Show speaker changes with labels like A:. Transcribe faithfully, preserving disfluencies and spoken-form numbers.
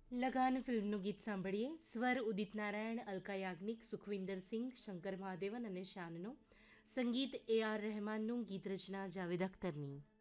A: લગાન ફિલ્મનું ગીત સાંભળીએ. સ્વર ઉદિત નારાયણ, અલકા યાજ્ઞિક, સુખવિન્દર સિંહ, શંકર મહાદેવન અને શાનનો. સંગીત એ આર રહેમાનનું, ગીત રચના જાવેદ અખ્તરની.